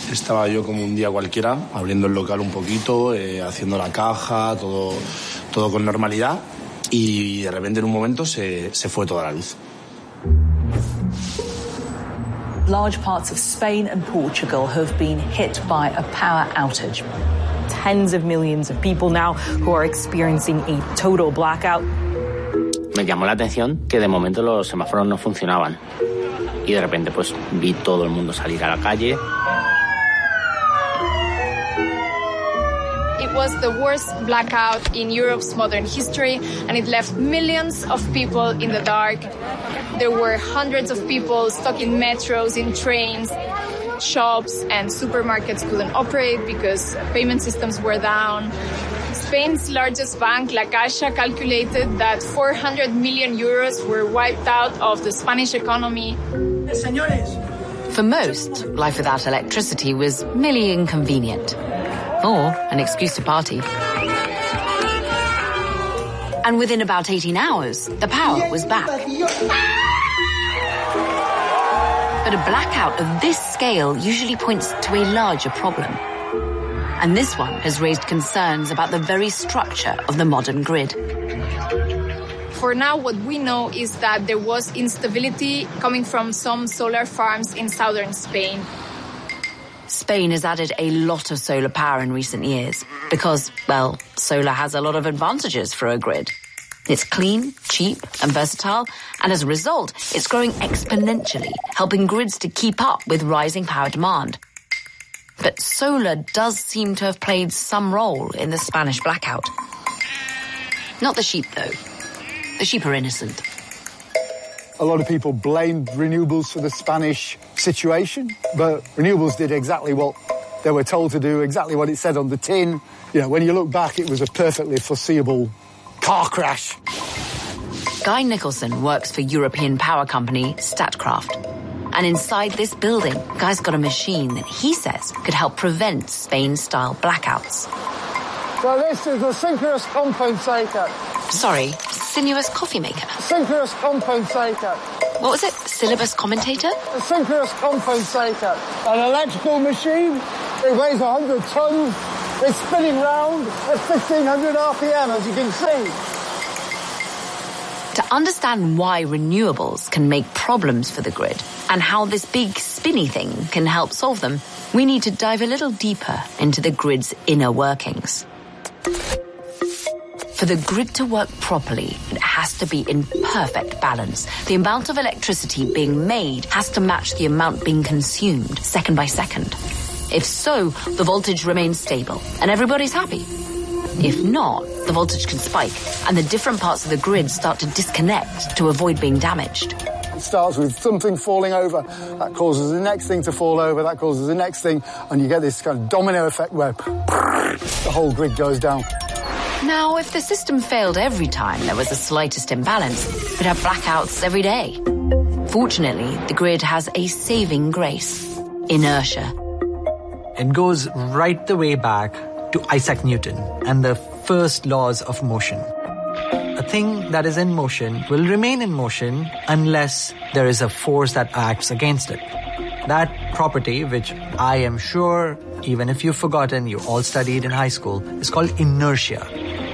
Estaba yo como un día cualquiera, abriendo el local un poquito, haciendo la caja, todo con normalidad, y de repente en un momento se fue toda la luz. Large parts of Spain and Portugal have been hit by a power outage. Tens of millions of people now who are experiencing a total blackout. Me llamó la atención que de momento los semáforos no funcionaban. Y de repente pues vi todo el mundo salir a la calle. It was the worst blackout in Europe's modern history, and it left millions of people in the dark. There were hundreds of people stuck in metros, in trains. Shops and supermarkets couldn't operate because payment systems were down. Spain's largest bank, La Caixa, calculated that 400 million euros were wiped out of the Spanish economy. For most, life without electricity was merely inconvenient, or an excuse to party. And within about 18 hours, the power was back. But a blackout of this scale usually points to a larger problem. And this one has raised concerns about the very structure of the modern grid. For now, what we know is that there was instability coming from some solar farms in southern Spain. Spain has added a lot of solar power in recent years because, well, solar has a lot of advantages for a grid. It's clean, cheap, and versatile, and as a result, it's growing exponentially, helping grids to keep up with rising power demand. But solar does seem to have played some role in the Spanish blackout. Not the sheep, though. The sheep are innocent. A lot of people blamed renewables for the Spanish situation, but renewables did exactly what they were told to do, exactly what it said on the tin. You know, when you look back, it was a perfectly foreseeable car crash. Guy Nicholson works for European power company Statkraft. And inside this building, Guy's got a machine that he says could help prevent Spain-style blackouts. So this is a synchronous compensator. Sorry, sinuous coffee maker. Synchronous compensator. What was it? Syllabus commentator? A synchronous compensator. An electrical machine. It weighs 100 tons. It's spinning round at 1,500 RPM, as you can see. To understand why renewables can make problems for the grid and how this big spinny thing can help solve them, we need to dive a little deeper into the grid's inner workings. For the grid to work properly, it has to be in perfect balance. The amount of electricity being made has to match the amount being consumed, second by second. If so, the voltage remains stable and everybody's happy. If not, the voltage can spike and the different parts of the grid start to disconnect to avoid being damaged. It starts with something falling over, that causes the next thing to fall over, that causes the next thing, and you get this kind of domino effect where the whole grid goes down. Now, if the system failed every time there was the slightest imbalance, we'd have blackouts every day. Fortunately, the grid has a saving grace: inertia. It goes right the way back to Isaac Newton and the first laws of motion. A thing that is in motion will remain in motion unless there is a force that acts against it. That property, which I am sure, even if you've forgotten, you all studied in high school, is called inertia.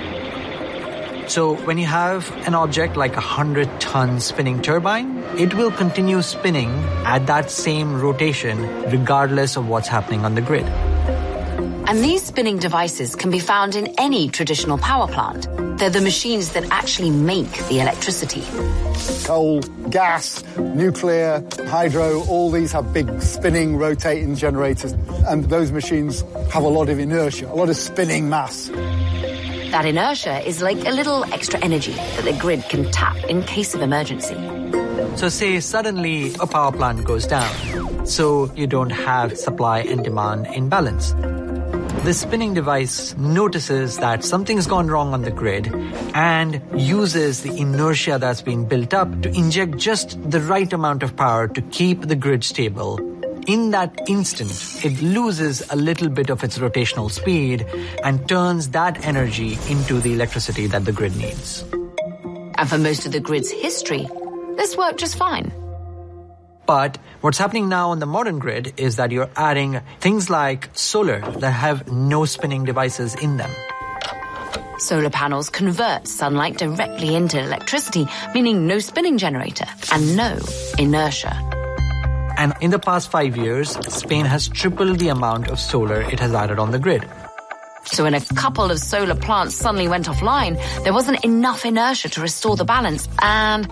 So when you have an object like a 100-ton spinning turbine, it will continue spinning at that same rotation regardless of what's happening on the grid. And these spinning devices can be found in any traditional power plant. They're the machines that actually make the electricity. Coal, gas, nuclear, hydro, all these have big spinning, rotating generators. And those machines have a lot of inertia, a lot of spinning mass. That inertia is like a little extra energy that the grid can tap in case of emergency. So say suddenly a power plant goes down, so you don't have supply and demand in balance. The spinning device notices that something's gone wrong on the grid and uses the inertia that's been built up to inject just the right amount of power to keep the grid stable. In that instant, it loses a little bit of its rotational speed and turns that energy into the electricity that the grid needs. And for most of the grid's history, this worked just fine. But what's happening now on the modern grid is that you're adding things like solar that have no spinning devices in them. Solar panels convert sunlight directly into electricity, meaning no spinning generator and no inertia. And in the past 5 years, Spain has tripled the amount of solar it has added on the grid. So when a couple of solar plants suddenly went offline, there wasn't enough inertia to restore the balance and...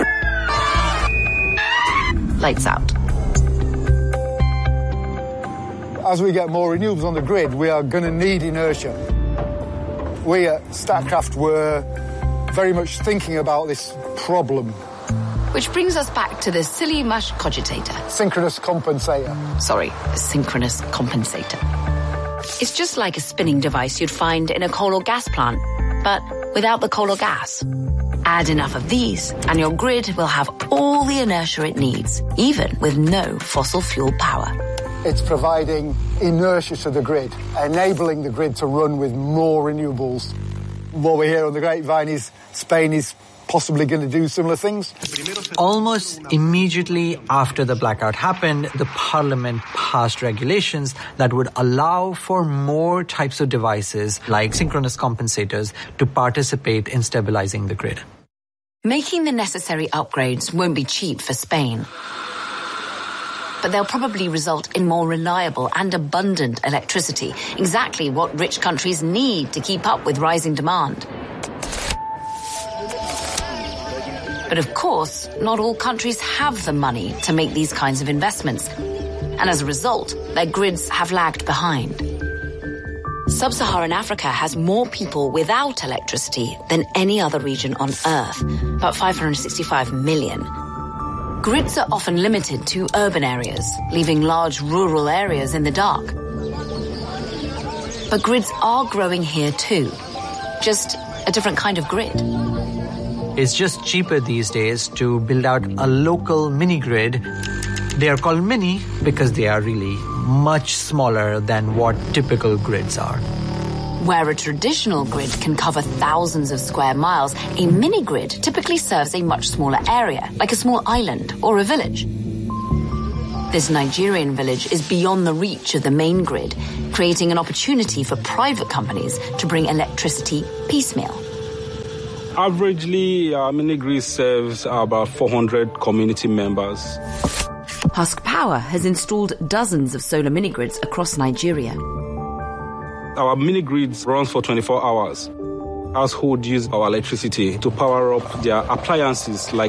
lights out. As we get more renewables on the grid, we are going to need inertia. We at Statkraft were very much thinking about this problem. Which brings us back to the silly mush cogitator. Synchronous compensator. Sorry, a synchronous compensator. It's just like a spinning device you'd find in a coal or gas plant, but without the coal or gas. Add enough of these, and your grid will have all the inertia it needs, even with no fossil fuel power. It's providing inertia to the grid, enabling the grid to run with more renewables. What we hear on the grapevine is Spain is possibly going to do similar things. Almost immediately after the blackout happened, the Parliament passed regulations that would allow for more types of devices, like synchronous compensators, to participate in stabilizing the grid. Making the necessary upgrades won't be cheap for Spain. But they'll probably result in more reliable and abundant electricity, exactly what rich countries need to keep up with rising demand. But of course, not all countries have the money to make these kinds of investments. And as a result, their grids have lagged behind. Sub-Saharan Africa has more people without electricity than any other region on Earth, about 565 million. Grids are often limited to urban areas, leaving large rural areas in the dark. But grids are growing here too, just a different kind of grid. It's just cheaper these days to build out a local mini-grid. They are called mini because they are really much smaller than what typical grids are. Where a traditional grid can cover thousands of square miles, a mini-grid typically serves a much smaller area, like a small island or a village. This Nigerian village is beyond the reach of the main grid, creating an opportunity for private companies to bring electricity piecemeal. Averagely, our mini-grid serves about 400 community members. Husk Power has installed dozens of solar mini-grids across Nigeria. Our mini-grids runs for 24 hours. Households use our electricity to power up their appliances like